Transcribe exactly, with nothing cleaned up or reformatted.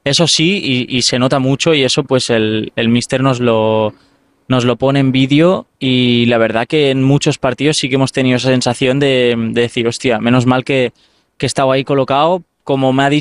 Eso sí, y, y se nota mucho y eso pues el, el míster nos lo, nos lo pone en vídeo y la verdad que en muchos partidos sí que hemos tenido esa sensación de, de decir, hostia, menos mal que, que estaba ahí colocado, como me ha dicho